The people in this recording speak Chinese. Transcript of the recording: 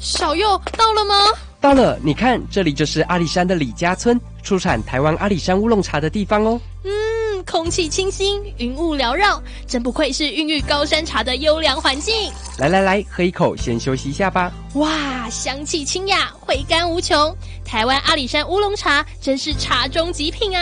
小佑到了吗？ 到了，你看，这里就是阿里山的李家村，出产台湾阿里山乌龙茶的地方哦。 空气清新，云雾缭绕，真不愧是孕育高山茶的优良环境。 来，喝一口，先休息一下吧。 哇，香气清雅，回甘无穷，台湾阿里山乌龙茶真是茶中极品啊！